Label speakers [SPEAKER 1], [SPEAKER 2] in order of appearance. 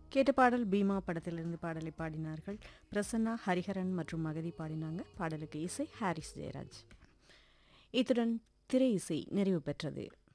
[SPEAKER 1] கேட்ட பாடல் பீமா படத்திலிருந்து பாடலை பாடினார்கள் பிரசன்னா, ஹரிஹரன் மற்றும் மகதி பாடினாங்க. பாடலுக்கு இசை ஹாரிஸ் ஜெயராஜ். இத்துடன் திரை இசை நிறைவு பெற்றது.